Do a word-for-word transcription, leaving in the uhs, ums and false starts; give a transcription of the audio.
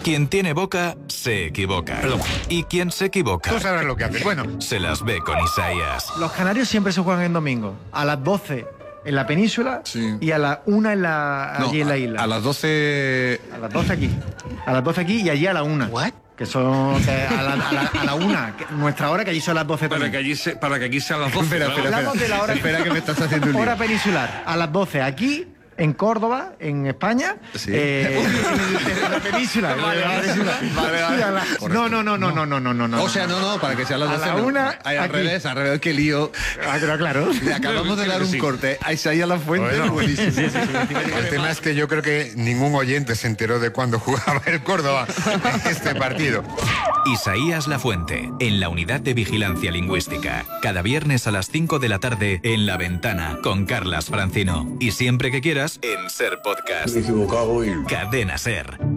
Quien tiene boca, se equivoca. Perdón. Y quien se equivoca... Tú sabrás lo que haces. Bueno. Se las ve con Isaías. Los canarios siempre se juegan en domingo. A las doce en la península Sí. y a las una en la, No, allí en la a- isla. A las doce... A las doce aquí. A las doce aquí y allí a la una. ¿What? Que son que a, la, a, la, a la una. Que nuestra hora, que allí son las doce Para que también. allí, se, para que aquí sean las doce. Espera, claro. espera, Hablamos de la hora, Espera que me estás haciendo un lío. hora peninsular. A las doce aquí, en Córdoba, en España. Sí. Eh, en la península. Vale, en la vale, península. vale, vale. Y a la- No, no, no, no, no, no, no, no, no. O sea, no, no, para que sean las A doce. la no. una, Ay, al aquí. revés, al revés, qué lío. Ah, pero claro. Le acabamos de dar un Sí. corte a Isaías La Fuente. Bueno. Buenísimo. El tema es que yo creo que ningún oyente se enteró de cuándo jugaba el Córdoba este partido. Isaías Lafuente, en la Unidad de Vigilancia Lingüística. Cada viernes a las cinco de la tarde en La Ventana, con Carlas Francino. Y siempre que quieras, en Ser Podcast. Me he equivocado y... Cadena Ser.